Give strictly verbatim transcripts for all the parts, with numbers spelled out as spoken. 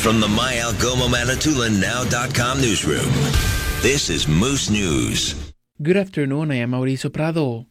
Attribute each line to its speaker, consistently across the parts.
Speaker 1: From the My Algoma Manitoulin Now dot com newsroom, this is Moose News.
Speaker 2: Good afternoon, I am Mauricio Prado.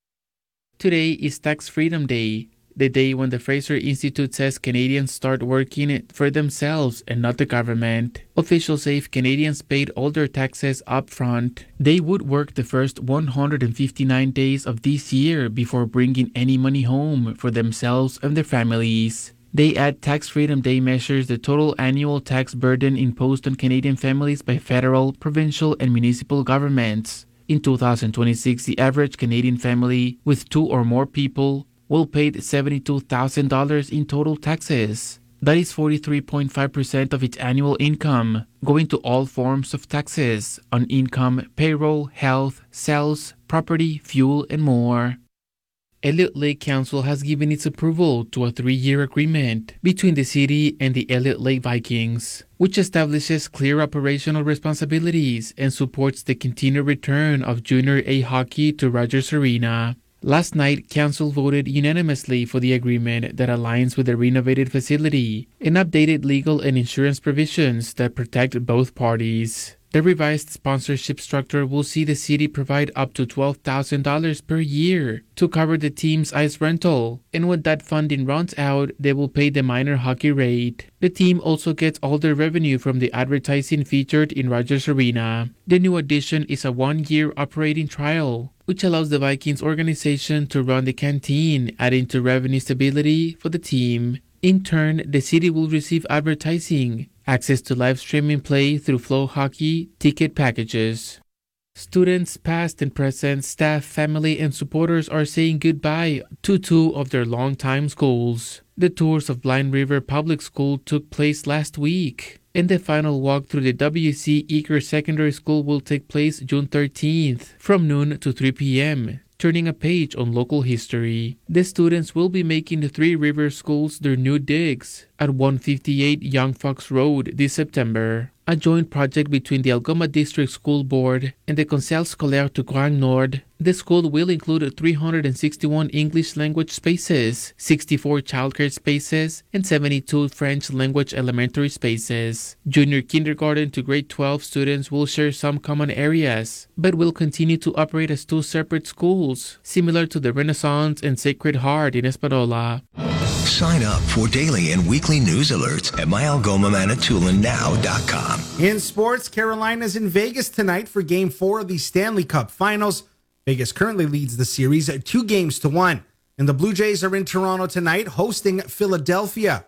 Speaker 2: Today is Tax Freedom Day, the day when the Fraser Institute says Canadians start working for themselves and not the government. Officials say if Canadians paid all their taxes up front, they would work the first one hundred fifty-nine days of this year before bringing any money home for themselves and their families. They add Tax Freedom Day measures the total annual tax burden imposed on Canadian families by federal, provincial, and municipal governments. In two thousand twenty-six, the average Canadian family with two or more people will pay seventy-two thousand dollars in total taxes. That is forty-three point five percent of its annual income, going to all forms of taxes on income, payroll, health, sales, property, fuel, and more. Elliott Lake Council has given its approval to a three-year agreement between the city and the Elliott Lake Vikings, which establishes clear operational responsibilities and supports the continued return of Junior A hockey to Rogers Arena. Last night, Council voted unanimously for the agreement that aligns with the renovated facility and updated legal and insurance provisions that protect both parties. The revised sponsorship structure will see the city provide up to twelve thousand dollars per year to cover the team's ice rental, and when that funding runs out, they will pay the minor hockey rate. The team also gets all their revenue from the advertising featured in Rogers Arena. The new addition is a one-year operating trial, which allows the Vikings organization to run the canteen, adding to revenue stability for the team. In turn, the city will receive advertising, access to live streaming play through Flow Hockey ticket packages. Students, past and present, staff, family, and supporters are saying goodbye to two of their longtime schools. The tours of Blind River Public School took place last week, and the final walk through the W C Eaker Secondary School will take place June thirteenth from noon to three p.m., turning a page on local history. The students will be making the Three Rivers Schools their new digs at one fifty-eight Young Fox Road this September, a joint project between the Algoma District School Board and the Conseil Scolaire Tuquang Nord. The school will include three hundred sixty-one English language spaces, sixty-four childcare spaces, and seventy-two French language elementary spaces. Junior kindergarten to grade twelve students will share some common areas, but will continue to operate as two separate schools, similar to the Renaissance and Sacred Heart in Espadola.
Speaker 1: Sign up for daily and weekly news alerts at My Algoma Manitoulin Now dot com.
Speaker 3: In sports, Carolina's in Vegas tonight for Game four of the Stanley Cup Finals. Vegas currently leads the series at two games to one. And the Blue Jays are in Toronto tonight hosting Philadelphia.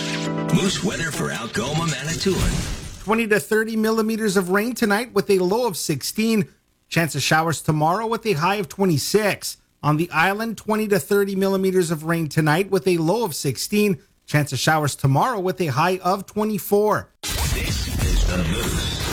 Speaker 1: Moose weather for Algoma Manitoulin.
Speaker 3: twenty to thirty millimeters of rain tonight with a low of sixteen. Chance of showers tomorrow with a high of twenty-six. On the island, twenty to thirty millimeters of rain tonight with a low of sixteen. Chance of showers tomorrow with a high of twenty-four.
Speaker 1: This is the Moose.